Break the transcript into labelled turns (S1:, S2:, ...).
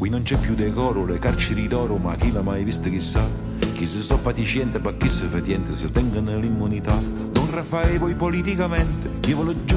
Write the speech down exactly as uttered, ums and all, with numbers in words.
S1: Qui non c'è più decoro, le carceri d'oro, ma chi l'ha mai visto chissà? Chi si so paticiente, ma chi si fetiente, se tengono l'immunità. Don Raffaele poi politicamente, io ve lo giuro